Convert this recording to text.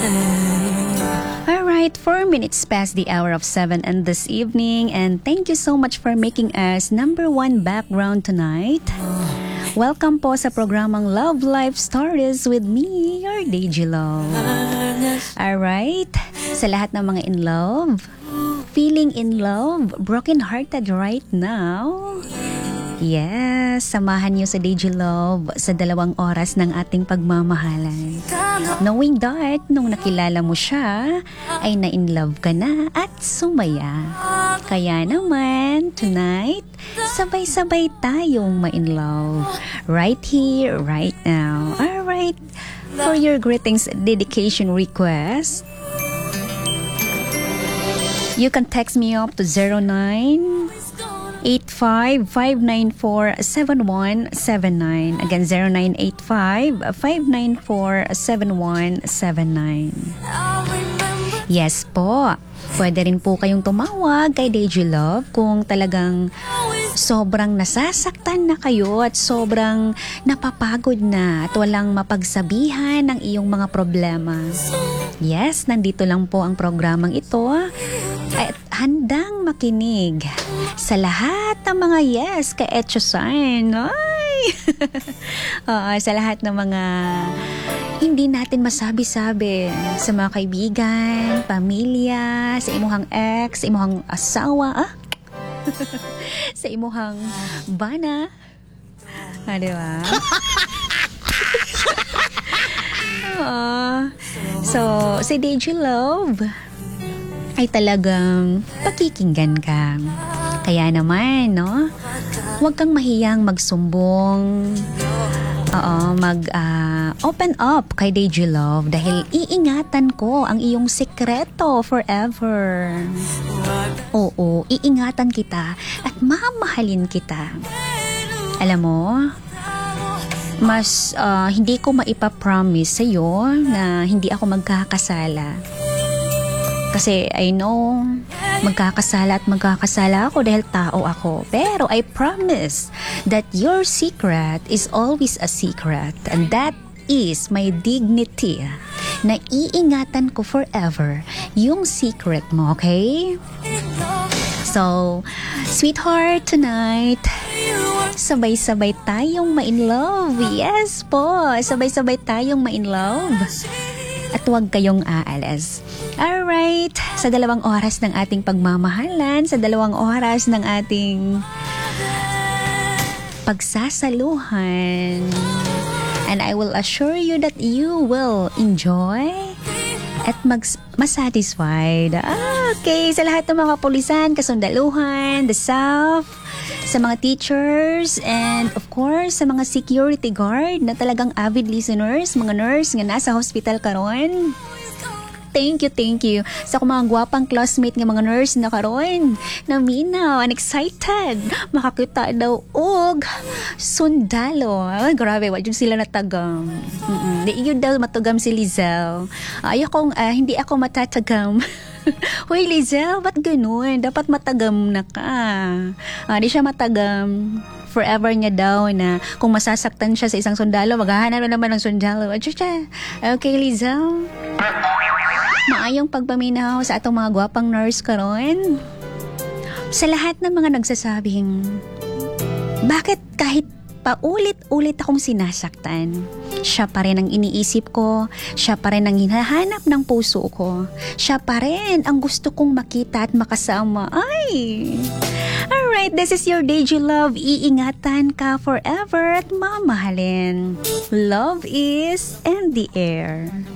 Alright, 4 minutes past the hour of 7 and this evening, and thank you so much for making us number one background tonight. Welcome po sa programang Love Life Stories with me, your DJ Love. Alright, sa lahat ng mga in love, feeling in love, broken-hearted right now, yes, samahan niyo sa DJ Love sa 2 oras ng ating pagmamahalan. Knowing that, nung nakilala mo siya, ay na-in-love ka na at sumaya. Kaya naman, tonight, sabay-sabay tayong ma-in-love. Right here, right now. Alright, for your greetings dedication request, you can text me up to 0985-594-7179. Again, 0985-594-7179. Yes po. Pwede rin po kayong tumawag kay DJ Love kung talagang sobrang nasasaktan na kayo at sobrang napapagod na at walang mapagsabihan ng iyong mga problema. Yes, nandito lang po ang programang ito at handang makinig sa lahat ng mga yes kay Etchosan. Ay! Sa lahat ng mga hindi natin masabi-sabi sa mga kaibigan, pamilya, sa imuhang ex, sa imuhang asawa, sa imuhang bana. Diba? So, si DJ Love ay talagang pakikinggan ka. Kaya naman, no? Huwag kang mahiyang magsumbong. Open up kay DJ Love dahil iingatan ko ang iyong sekreto forever. Oo, iingatan kita at mamahalin kita. Alam mo, mas hindi ko maipapromise sa'yo na hindi ako magkakasala. Kasi I know, magkakasala ako dahil tao ako. Pero I promise that your secret is always a secret. And that is my dignity. Na iingatan ko forever yung secret mo, okay? So, sweetheart, tonight, sabay-sabay tayong ma-in-love. Yes po, sabay-sabay tayong ma-in-love. At huwag kayong aalas. Alright, sa 2 oras ng ating pagmamahalan, sa 2 oras ng ating pagsasaluhan, and I will assure you that you will enjoy at masatisfied. Okay, sa lahat ng mga kapulisan, kasundaluhan, the staff, sa mga teachers, and of course, sa mga security guard na talagang avid listeners, mga nurse nga nasa hospital karon. Thank you. Sa mga gwapang classmate nga mga nurse na karon, naminaw and excited makakita daw og sundalo. Ay, grabe, wala sila natagam. Di yun daw matagam si Lizelle. Hindi ako matatagam. Hoy Lizelle, ba't ganun? Dapat matagam na ka. Di siya matagam. Forever niya daw na kung masasaktan siya sa isang sundalo, maghahanap na naman ng sundalo. Okay, Lizelle. Maayong pagpaminaw sa atong mga gwapang nurse karon. Sa lahat ng mga nagsasabing, bakit kahit paulit-ulit akong sinasaktan, siya pa rin ang iniisip ko, siya pa rin ang hinahanap ng puso ko, siya pa rin ang gusto kong makita at makasama. Ay! Alright, this is your DJ Love. Iingatan ka forever at mamahalin. Love is in the air.